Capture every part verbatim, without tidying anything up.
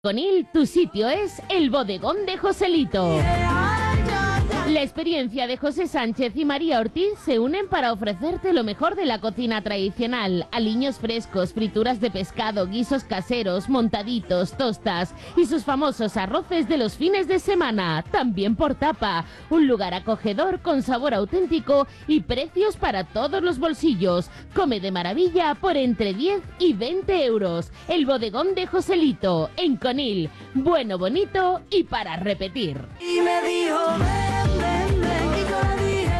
Conil, tu sitio es el Bodegón de Joselito. La experiencia de José Sánchez y María Ortiz se unen para ofrecerte lo mejor de la cocina tradicional: aliños frescos, frituras de pescado, guisos caseros, montaditos, tostas y sus famosos arroces de los fines de semana, también por tapa. Un lugar acogedor con sabor auténtico y precios para todos los bolsillos. Come de maravilla por entre diez y veinte euros. El Bodegón de Joselito, en Conil. Bueno, bonito y para repetir. Y me dijo, ven, ven, ven, y yo le dije,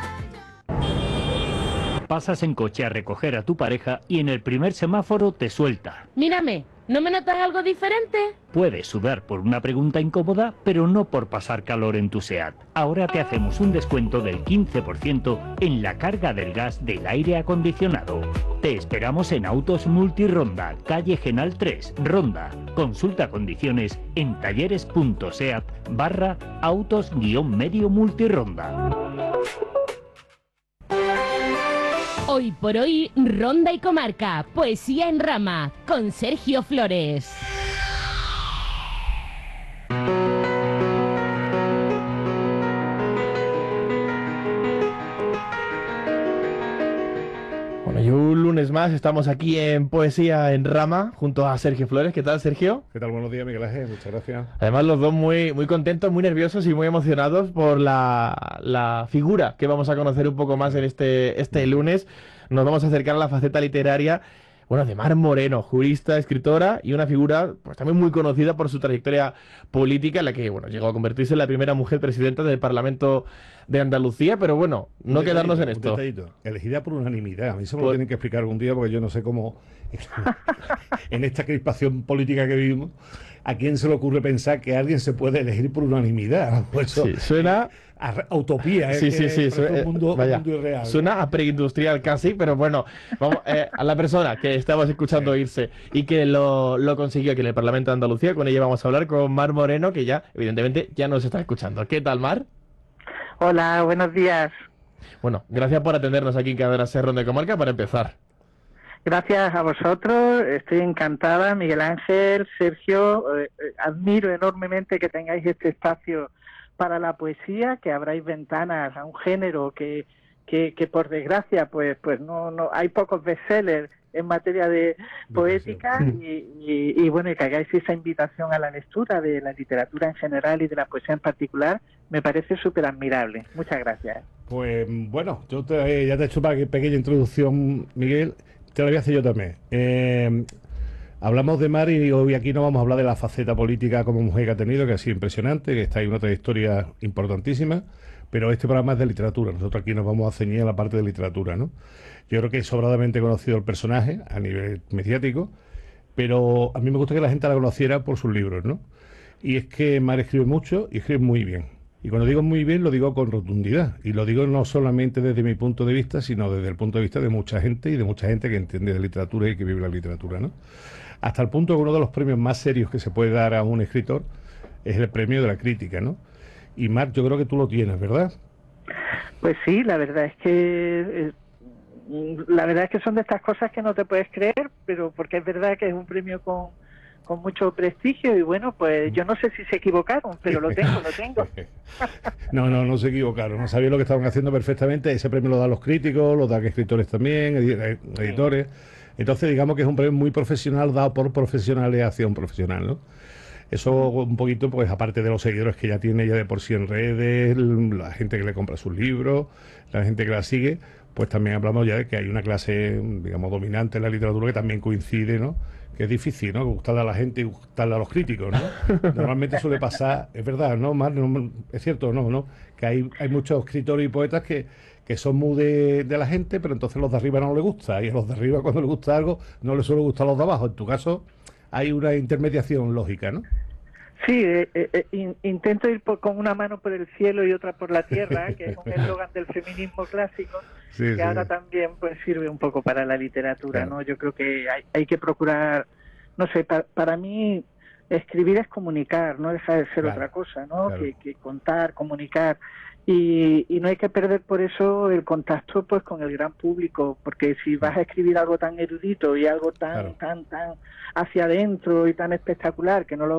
Pasas en coche a recoger a tu pareja y en el primer semáforo te suelta. Mírame, ¿no me notas algo diferente? Puedes sudar por una pregunta incómoda, pero no por pasar calor en tu SEAT. Ahora te hacemos un descuento del quince por ciento en la carga del gas del aire acondicionado. Te esperamos en Autos Multironda, calle Genal tres, Ronda. Consulta condiciones en talleres.seat barra autos guión medio multironda. Hoy por hoy, Ronda y Comarca, poesía en rama, con Sergio Flores. Bueno, y un lunes más estamos aquí en Poesía en Rama junto a Sergio Flores. ¿Qué tal, Sergio? ¿Qué tal? Buenos días, Miguel Ángel. Muchas gracias. Además, los dos muy, muy contentos, muy nerviosos y muy emocionados por la, la figura que vamos a conocer un poco más en este, este lunes. Nos vamos a acercar a la faceta literaria, bueno, de Mar Moreno, jurista, escritora y una figura pues también muy conocida por su trayectoria política, en la que, bueno, llegó a convertirse en la primera mujer presidenta del Parlamento de Andalucía, pero bueno, no quedarnos en esto. Elegida por unanimidad. A mí se me Por... lo tienen que explicar algún día, porque yo no sé cómo, en esta crispación política que vivimos, ¿a quién se le ocurre pensar que alguien se puede elegir por unanimidad? Pues eso, sí, suena... a utopía, sí, es sí, sí, su, un, mundo, vaya, un mundo irreal. Suena a preindustrial casi, pero bueno, vamos eh, a la persona que estamos escuchando irse y que lo, lo consiguió aquí en el Parlamento de Andalucía. Con ella vamos a hablar con Mar Moreno, que ya, evidentemente, ya nos está escuchando. ¿Qué tal, Mar? Hola, buenos días. Bueno, gracias por atendernos aquí en Cadena Ser Ronda y Comarca para empezar. Gracias a vosotros, estoy encantada, Miguel Ángel, Sergio, eh, eh, admiro enormemente que tengáis este espacio para la poesía, que abráis ventanas a un género que, que, que por desgracia pues pues no no hay pocos bestsellers en materia de poética y, y, y bueno, y que hagáis esa invitación a la lectura de la literatura en general y de la poesía en particular, me parece súper admirable. Muchas gracias. Pues bueno, yo te, ya te he hecho una pequeña introducción, Miguel, te la voy a hacer yo también. Eh, Hablamos de Mar y hoy aquí no vamos a hablar de la faceta política como mujer que ha tenido, que ha sido impresionante, que está en una trayectoria importantísima, pero este programa es de literatura. Nosotros aquí nos vamos a ceñir a la parte de literatura, ¿no? Yo creo que es sobradamente conocido el personaje a nivel mediático, pero a mí me gusta que la gente la conociera por sus libros, ¿no? Y es que Mar escribe mucho y escribe muy bien. Y cuando digo muy bien, lo digo con rotundidad. Y lo digo no solamente desde mi punto de vista, sino desde el punto de vista de mucha gente y de mucha gente que entiende de literatura y que vive la literatura, ¿no? Hasta el punto que uno de los premios más serios que se puede dar a un escritor es el premio de la crítica, ¿no? Y Marc, yo creo que tú lo tienes, ¿verdad? Pues sí, la verdad es que eh, la verdad es que son de estas cosas que no te puedes creer, pero porque es verdad que es un premio con, con mucho prestigio y bueno, pues yo no sé si se equivocaron, pero lo tengo, lo tengo. No, no, no se equivocaron, no sabían lo que estaban haciendo perfectamente. Ese premio lo dan los críticos, lo dan escritores también, editores. Sí. Entonces, digamos que es un premio muy profesional dado por profesionales hacia un profesional, ¿no? Eso un poquito, pues aparte de los seguidores que ya tiene ya de por sí en redes, la gente que le compra sus libros, la gente que la sigue, pues también hablamos ya de que hay una clase, digamos, dominante en la literatura que también coincide, ¿no? Que es difícil, ¿no? Gustarle a la gente y gustarle a los críticos, ¿no? Normalmente suele pasar, es verdad, ¿no? Más, no, es cierto, ¿no? ¿no? Que hay, hay muchos escritores y poetas que, que son muy de, de la gente, pero entonces los de arriba no les gusta, y a los de arriba cuando les gusta algo no les suele gustar a los de abajo. En tu caso hay una intermediación lógica, ¿no? Sí, eh, eh, in, intento ir por, con una mano por el cielo y otra por la tierra, que es un eslogan del feminismo clásico, sí, que sí. Ahora también pues sirve un poco para la literatura, claro. ¿no? Yo creo que hay, hay que procurar, no sé, para, para mí escribir es comunicar, no deja de ser claro, otra cosa, ¿no? Claro. Que, que contar, comunicar. Y, y no hay que perder por eso el contacto pues con el gran público, porque si vas a escribir algo tan erudito y algo tan Claro. tan tan hacia adentro y tan espectacular que no lo